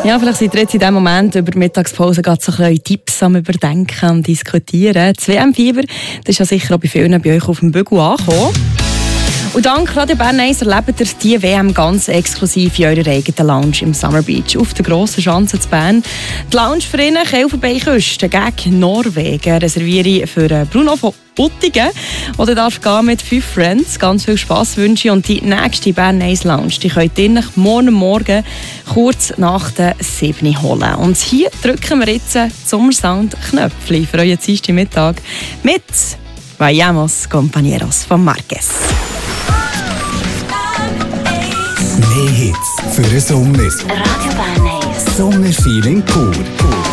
Ja, vielleicht seid ihr jetzt in diesem Moment über die Mittagspause gerade so ein bisschen Tipps am Überdenken und Diskutieren. Das WM-Fieber, das ist ja sicher auch bei vielen bei euch auf dem Bügel angekommen. Und dank Radio Bern 1 erlebt ihr die WM ganz exklusiv in eurer eigenen Lounge im Summer Beach auf der grossen Schanze zu Bern. Die Lounge für ihn, Elfenbeinküste gegen Norwegen, reserviere ich für Bruno von Buttigen. Oder darf gehen mit 5 Friends. Ganz viel Spass wünsche ich. Und die nächste Bern 1 Lounge, die könnt ihr morgen kurz nach der 7 holen. Und hier drücken wir jetzt Sommersound-Knöpfchen für euren Dienstagmittag mit Vayamos Compañeros von Marquez. Mehr Hits für den Sommer. Radio Bern 1. Sommerfeeling pur.